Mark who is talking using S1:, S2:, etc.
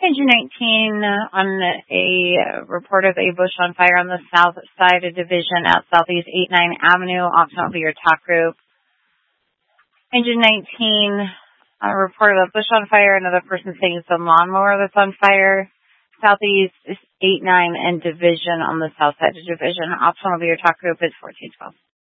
S1: Engine 19 on a report of a bush on fire on the south side of Division at Southeast 89 Avenue. Option will be your TAC group. Engine 19, a report of a bush on fire. Another person saying it's a lawnmower that's on fire. Southeast 89 and Division on the south side of Division. Option will be your TAC group is 1412.